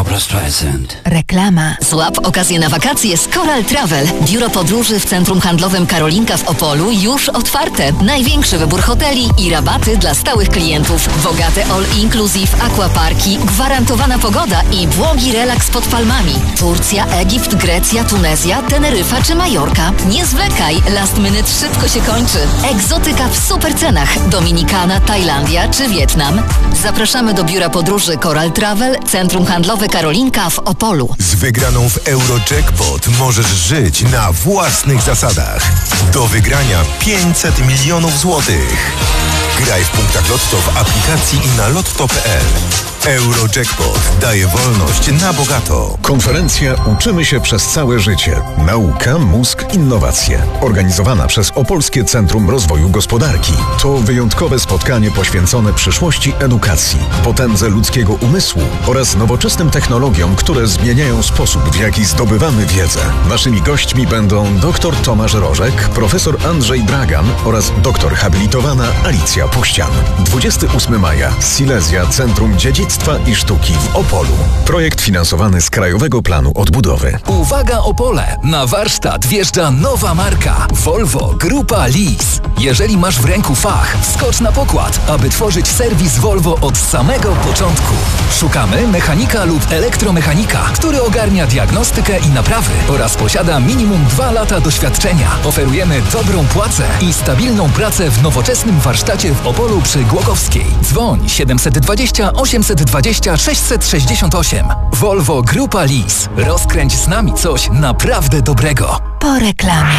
Barbra Streisand. Reklama. Złap okazję na wakacje z Coral Travel. Biuro podróży w Centrum Handlowym Karolinka w Opolu już otwarte. Największy wybór hoteli i rabaty dla stałych klientów. Bogate all-inclusive, aquaparki, gwarantowana pogoda i błogi relaks pod palmami. Turcja, Egipt, Grecja, Tunezja, Teneryfa czy Majorka. Nie zwlekaj, last minute szybko się kończy. Egzotyka w super cenach. Dominikana, Tajlandia czy Wietnam. Zapraszamy do biura podróży Coral Travel, Centrum Handlowe Karolinka w Opolu. Z wygraną w Eurojackpot możesz żyć na własnych zasadach. Do wygrania 500 milionów złotych. Graj w punktach Lotto w aplikacji i na lotto.pl. Eurojackpot daje wolność na bogato. Konferencja Uczymy się przez całe życie. Nauka, mózg, innowacje. Organizowana przez Opolskie Centrum Rozwoju Gospodarki. To wyjątkowe spotkanie poświęcone przyszłości edukacji, potędze ludzkiego umysłu oraz nowoczesnym technologiom, które zmieniają sposób, w jaki zdobywamy wiedzę. Naszymi gośćmi będą dr Tomasz Rożek, profesor Andrzej Dragan oraz doktor habilitowana Alicja Puścian. 28 maja. Silesia Centrum Dziedzictwa i Sztuki w Opolu. Projekt finansowany z Krajowego Planu Odbudowy. Uwaga Opole! Na warsztat wjeżdża nowa marka Volvo Grupa Lease. Jeżeli masz w ręku fach, wskocz na pokład, aby tworzyć serwis Volvo od samego początku. Szukamy mechanika lub elektromechanika, który ogarnia diagnostykę i naprawy oraz posiada minimum 2 lata doświadczenia. Oferujemy dobrą płacę i stabilną pracę w nowoczesnym warsztacie w Opolu przy Głogowskiej. Dzwoń 720 820 668. Volvo Grupa Lease. Rozkręć z nami coś naprawdę dobrego. Po reklamie.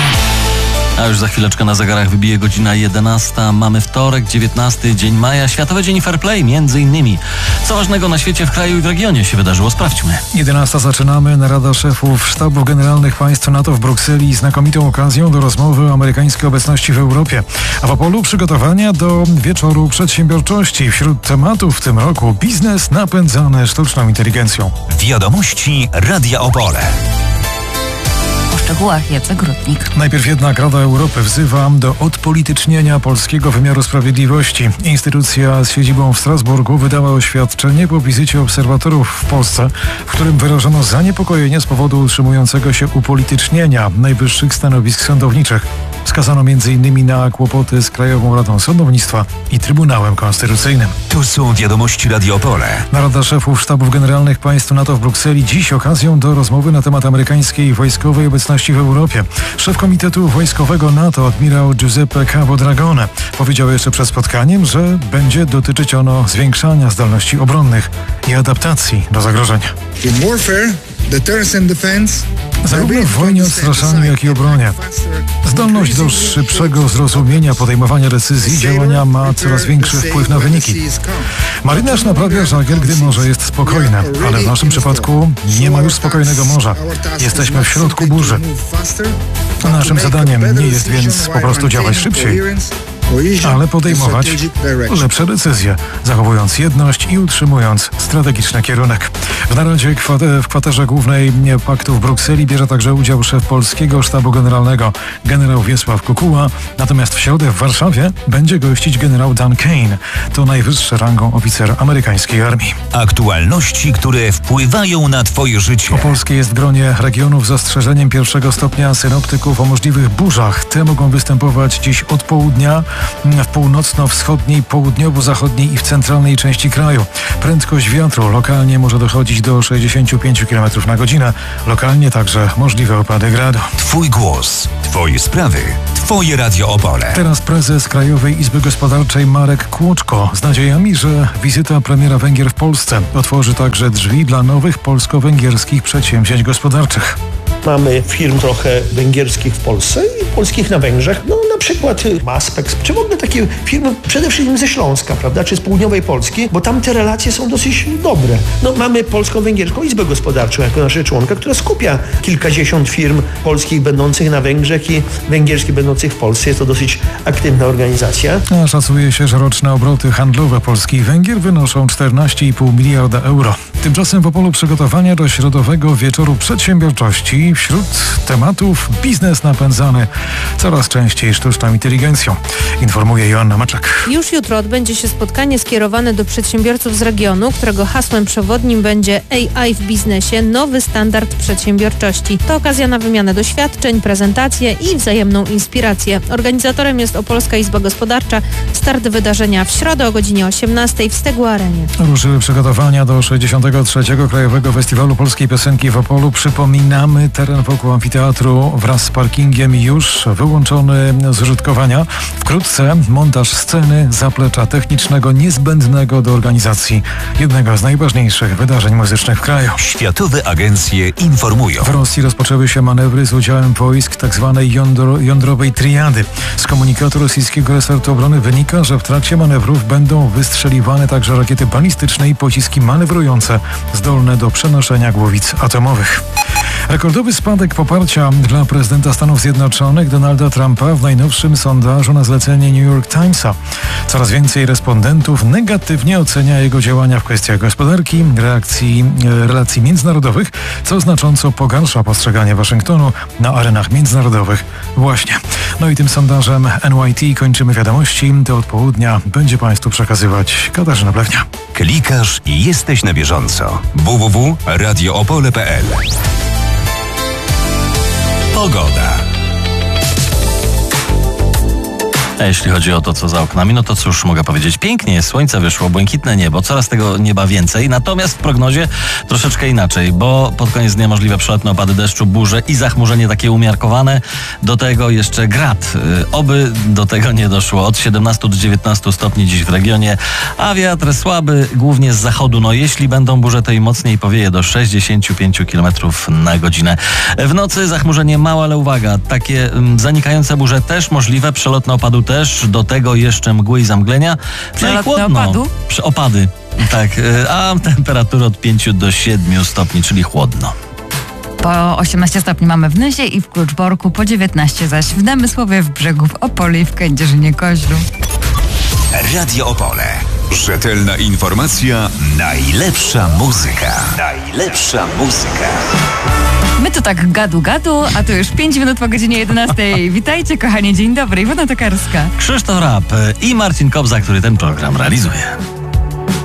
A już za chwileczkę na zegarach wybije godzina 11. Mamy wtorek, 19 dzień maja, Światowy Dzień Fair Play między innymi. Co ważnego na świecie, w kraju i w regionie się wydarzyło? Sprawdźmy. 11 zaczynamy. Narada szefów sztabów generalnych państw NATO w Brukseli, znakomitą okazją do rozmowy o amerykańskiej obecności w Europie. A w Opolu przygotowania do wieczoru przedsiębiorczości. Wśród tematów w tym roku biznes napędzany sztuczną inteligencją. Wiadomości Radia Opole. W szczegółach Jacek Rutnik. Najpierw jednak Rada Europy wzywa do odpolitycznienia polskiego wymiaru sprawiedliwości. Instytucja z siedzibą w Strasburgu wydała oświadczenie po wizycie obserwatorów w Polsce, w którym wyrażono zaniepokojenie z powodu utrzymującego się upolitycznienia najwyższych stanowisk sądowniczych. Wskazano m.in. na kłopoty z Krajową Radą Sądownictwa i Trybunałem Konstytucyjnym. Tu są wiadomości Radio Opole. Narada szefów sztabów generalnych państw NATO w Brukseli dziś okazją do rozmowy na temat amerykańskiej wojskowej obecności w Europie. Szef Komitetu Wojskowego NATO admirał Giuseppe Cavo Dragone powiedział jeszcze przed spotkaniem, że będzie dotyczyć ono zwiększania zdolności obronnych i adaptacji do zagrożenia. Zarówno w wojnie, odstraszaniu, jak i obronie. Zdolność do szybszego zrozumienia, podejmowania decyzji, działania ma coraz większy wpływ na wyniki. Marynarz naprawia żagiel, gdy morze jest spokojne, ale w naszym przypadku nie ma już spokojnego morza. Jesteśmy w środku burzy. Naszym zadaniem nie jest więc po prostu działać szybciej, ale podejmować lepsze decyzje, zachowując jedność i utrzymując strategiczny kierunek. W naradzie w kwaterze głównej paktu w Brukseli bierze także udział szef polskiego sztabu generalnego generał Wiesław Kukuła, natomiast w środę w Warszawie będzie gościć generał Dan Kane. To najwyższy rangą oficer amerykańskiej armii. Aktualności, które wpływają na Twoje życie. Opolskie jest w gronie regionów z zastrzeżeniem 1. stopnia synoptyków o możliwych burzach. Te mogą występować dziś od południa w północno-wschodniej, południowo-zachodniej i w centralnej części kraju. Prędkość wiatru lokalnie może dochodzić do 65 km na godzinę. Lokalnie także możliwe opady gradu. Twój głos, Twoje sprawy, Twoje Radio Opole. Teraz prezes Krajowej Izby Gospodarczej Marek Kłoczko z nadziejami, że wizyta premiera Węgier w Polsce otworzy także drzwi dla nowych polsko-węgierskich przedsięwzięć gospodarczych. Mamy firm trochę węgierskich w Polsce i polskich na Węgrzech. No na przykład Maspex, czy w ogóle takie firmy przede wszystkim ze Śląska, prawda, czy z południowej Polski, bo tam te relacje są dosyć dobre. No mamy Polsko-Węgierską Izbę Gospodarczą jako nasze członka, która skupia kilkadziesiąt firm polskich będących na Węgrzech i węgierskich będących w Polsce. Jest to dosyć aktywna organizacja. A szacuje się, że roczne obroty handlowe Polski i Węgier wynoszą 14,5 miliarda euro. Tymczasem w Opolu przygotowania do środowego wieczoru przedsiębiorczości. Wśród tematów biznes napędzany coraz częściej sztuczną kosztami inteligencją. Informuje Joanna Maczak. Już jutro odbędzie się spotkanie skierowane do przedsiębiorców z regionu, którego hasłem przewodnim będzie AI w biznesie, nowy standard przedsiębiorczości. To okazja na wymianę doświadczeń, prezentacje i wzajemną inspirację. Organizatorem jest Opolska Izba Gospodarcza. Start wydarzenia w środę o godzinie 18 w Stegło Arenie. Ruszyły przygotowania do 63. Krajowego Festiwalu Polskiej Piosenki w Opolu. Przypominamy, teren wokół amfiteatru wraz z parkingiem już wyłączony z użytkowania. Wkrótce montaż sceny, zaplecza technicznego niezbędnego do organizacji jednego z najważniejszych wydarzeń muzycznych w kraju. Światowe agencje informują. W Rosji rozpoczęły się manewry z udziałem wojsk tzw. jądrowej triady. Z komunikatu rosyjskiego resortu obrony wynika, że w trakcie manewrów będą wystrzeliwane także rakiety balistyczne i pociski manewrujące zdolne do przenoszenia głowic atomowych. Rekordowy spadek poparcia dla prezydenta Stanów Zjednoczonych Donalda Trumpa w najnowszym sondażu na zlecenie New York Timesa. Coraz więcej respondentów negatywnie ocenia jego działania w kwestiach gospodarki, relacji międzynarodowych, co znacząco pogarsza postrzeganie Waszyngtonu na arenach międzynarodowych. Właśnie. No i tym sondażem NYT kończymy wiadomości. Do od południa będzie Państwu przekazywać Katarzyna Blewnia. Klikasz i jesteś na bieżąco. www.radioopole.pl. Pogoda. A jeśli chodzi o to, co za oknami, no to cóż mogę powiedzieć? Pięknie jest, słońce wyszło, błękitne niebo, coraz tego nieba więcej. Natomiast w prognozie troszeczkę inaczej, bo pod koniec dnia możliwe przelotne opady deszczu, burze i zachmurzenie takie umiarkowane. Do tego jeszcze grad. Oby do tego nie doszło. Od 17 do 19 stopni dziś w regionie, a wiatr słaby, głównie z zachodu. No jeśli będą burze, to i mocniej powieje do 65 km na godzinę. W nocy zachmurzenie małe, ale uwaga, takie zanikające burze też możliwe, przelotne opadu też, do tego jeszcze mgły i zamglenia. Przelotne opadu? Opady, tak. A temperatura od 5 do 7 stopni, czyli chłodno. Po 18 stopni mamy w Nysie i w Kluczborku, po 19 zaś w Namysłowie, w Brzegu, w Opolu i w Kędzierzynie-Koźlu. Radio Opole. Rzetelna informacja, najlepsza muzyka. Najlepsza muzyka. My tu tak gadu, a to już 5 minut po godzinie 11. Witajcie kochani, dzień dobry. Iwona Tokarska, Krzysztof Rapp i Marcin Kobza, który ten program realizuje.